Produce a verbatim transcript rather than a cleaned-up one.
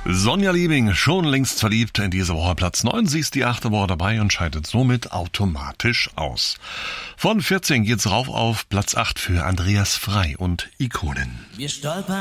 Sonja Liebing, schon längst verliebt, in diese Woche Platz neun. Sie ist die achte Woche dabei und scheidet somit automatisch aus. Von vierzehn geht's rauf auf Platz acht für Andreas Frei und Ikonen. Wir stolpern